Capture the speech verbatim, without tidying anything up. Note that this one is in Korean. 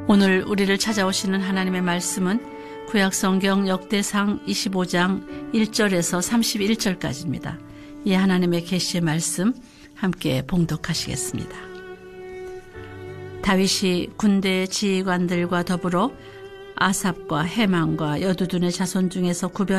오늘 우리를 찾아오시는 하나님의 말씀은 구약성경 역대상 이십오 장 일 절에서 삼십일 절까지입니다. 이 하나님의 계시의 말씀 함께 봉독하시겠습니다. 다윗이 군대 지휘관들과 더불어 아삽과 헤만과 여두둔의 자손 중에서 구별